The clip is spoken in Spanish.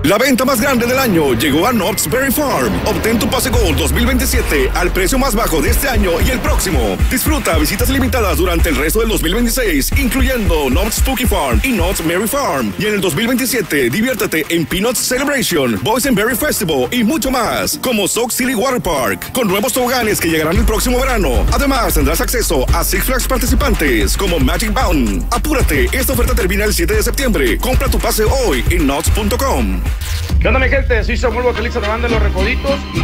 La venta más grande del año llegó a Knott's Berry Farm. Obtén tu pase Gold 2027 al precio más bajo de este año y el próximo. Disfruta visitas limitadas durante el resto del 2026, incluyendo Knott's Spooky Farm y Knott's Merry Farm. Y en el 2027, diviértete en Peanuts Celebration, Boys and Berry Festival y mucho más, como Soak City Water Park, con nuevos toboganes que llegarán el próximo verano. Además, tendrás acceso a Six Flags participantes, como Magic Mountain. Apúrate, esta oferta termina el 7 de septiembre. Compra tu pase hoy en Knott's.com. ¿Qué onda, mi gente? Soy Samuel Bacaliza, de Banda de los Recoditos. Y